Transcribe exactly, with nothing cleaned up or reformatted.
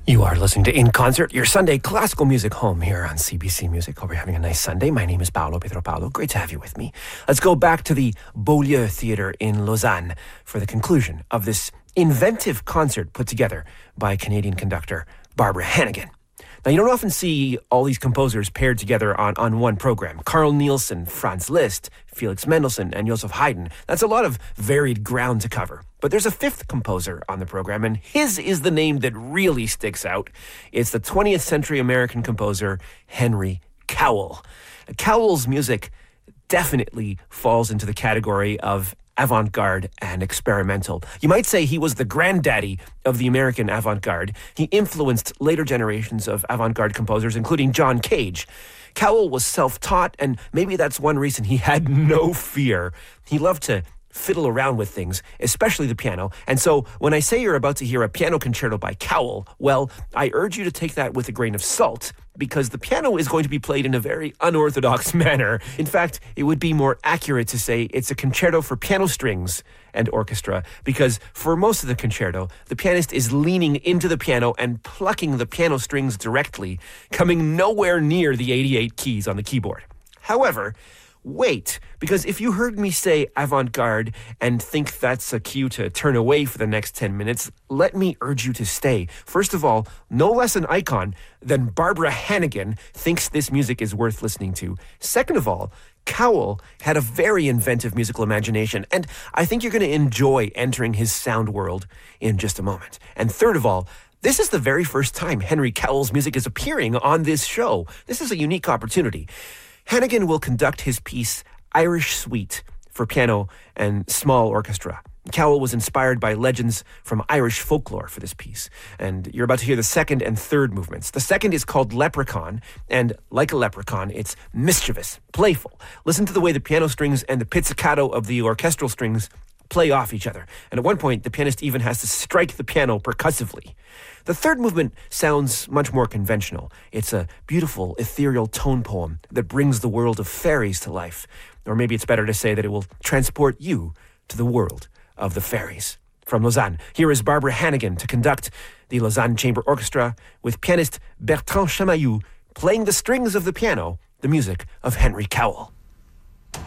You are listening to In Concert, your Sunday classical music home here on C B C Music. Hope you're having a nice Sunday. My name is Paolo Pedro Paolo. Great to have you with me. Let's go back to the Beaulieu Theatre in Lausanne for the conclusion of this inventive concert put together by Canadian conductor Barbara Hannigan. Now, you don't often see all these composers paired together on, on one program. Carl Nielsen, Franz Liszt, Felix Mendelssohn, and Joseph Haydn. That's a lot of varied ground to cover. But there's a fifth composer on the program, and his is the name that really sticks out. It's the twentieth century American composer, Henry Cowell. Cowell's music definitely falls into the category of avant-garde and experimental. You might say he was the granddaddy of the American avant-garde. He influenced later generations of avant-garde composers, including John Cage. Cowell was self-taught, and maybe that's one reason he had no fear. He loved to fiddle around with things, especially the piano. And so when I say you're about to hear a piano concerto by Cowell, well, I urge you to take that with a grain of salt, because the piano is going to be played in a very unorthodox manner. In fact, it would be more accurate to say it's a concerto for piano strings and orchestra, because for most of the concerto, the pianist is leaning into the piano and plucking the piano strings directly, coming nowhere near the eighty-eight keys on the keyboard. However, wait, because if you heard me say avant-garde and think that's a cue to turn away for the next ten minutes, let me urge you to stay. First of all, no less an icon than Barbara Hannigan thinks this music is worth listening to. Second of all, Cowell had a very inventive musical imagination, and I think you're going to enjoy entering his sound world in just a moment. And third of all, this is the very first time Henry Cowell's music is appearing on this show. This is a unique opportunity. Hannigan will conduct his piece Irish Suite for piano and small orchestra. Cowell was inspired by legends from Irish folklore for this piece. And you're about to hear the second and third movements. The second is called Leprechaun, and like a leprechaun, it's mischievous, playful. Listen to the way the piano strings and the pizzicato of the orchestral strings play off each other. And at one point, the pianist even has to strike the piano percussively. The third movement sounds much more conventional. It's a beautiful, ethereal tone poem that brings the world of fairies to life. Or maybe it's better to say that it will transport you to the world of the fairies. From Lausanne, here is Barbara Hannigan to conduct the Lausanne Chamber Orchestra with pianist Bertrand Chamaillou playing the strings of the piano, the music of Henry Cowell.